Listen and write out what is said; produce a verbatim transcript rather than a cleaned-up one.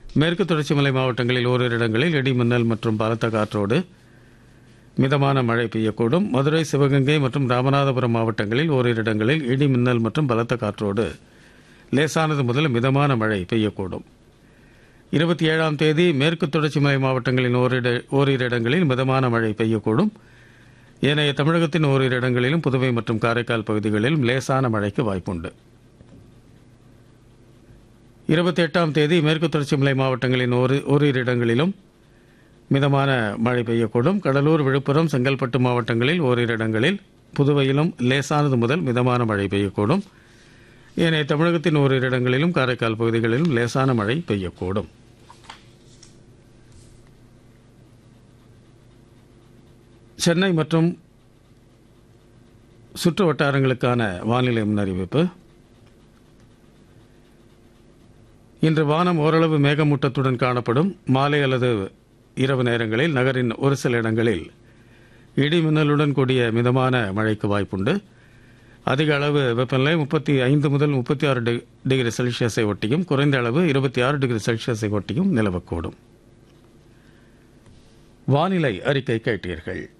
மேற்கு தொடர்ச்சி மலை மாவட்டங்களில் ஓரிரு இடங்களில் இடி மின்னல் மற்றும் பலத்த காற்றோடு மிதமான மழை பெய்யக்கூடும். மதுரை, சிவகங்கை மற்றும் ராமநாதபுரம் மாவட்டங்களில் ஓரிரு இடங்களில் இடி மின்னல் மற்றும் பலத்த காற்றோடு லேசானது முதல் மிதமான மழை பெய்யக்கூடும். இருபத்தி ஏழாம் தேதி மேற்கு தொடர்ச்சி மலை மாவட்டங்களின் ஓரிட ஓரிரு இடங்களில் மிதமான மழை பெய்யக்கூடும். ஏனைய தமிழகத்தின் ஓரிரு இடங்களிலும் புதுவை மற்றும் காரைக்கால் பகுதிகளிலும் லேசான மழைக்கு வாய்ப்புண்டு. இருபத்தி எட்டாம் தேதி மேற்கு தொடர்ச்சி மலை மாவட்டங்களின் ஒரு ஓரிரு இடங்களிலும் மிதமான மழை பெய்யக்கூடும். கடலூர், விழுப்புரம், செங்கல்பட்டு மாவட்டங்களில் ஓரிரு இடங்களில், புதுவையிலும் லேசானது முதல் மிதமான மழை பெய்யக்கூடும். ஏனைய தமிழகத்தின் ஓரிரு இடங்களிலும் காரைக்கால் பகுதிகளிலும் லேசான மழை பெய்யக்கூடும். சென்னை மற்றும் சுற்று வட்டாரங்களுக்கான வானிலை முன்னறிவிப்பு. இன்று வானம் ஓரளவு மேகமூட்டத்துடன் காணப்படும். மாலை அல்லது இரவு நேரங்களில் நகரின் ஒரு சில இடங்களில் இடி மின்னலுடன் கூடிய மிதமான மழைக்கு வாய்ப்புண்டு. அதிக அளவு வெப்பநிலை முப்பத்தி ஐந்து முதல் முப்பத்தி ஆறு டிகிரி செல்சியஸை ஒட்டியும், குறைந்த அளவு இருபத்தி ஆறு டிகிரி செல்சியஸை ஒட்டியும் நிலவக்கூடும். வானிலை அறிக்கை கேட்டீர்கள்.